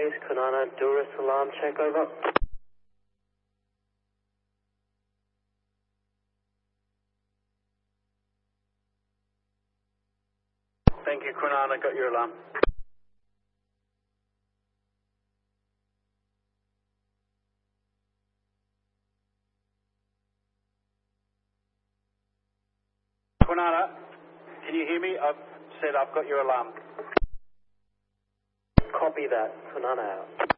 please. Kwinana, Durus alarm check, over. Thank you, Kwinana, got your alarm. Kwinana, can you hear me? I've said I've got your alarm. Copy that. Kwinana out.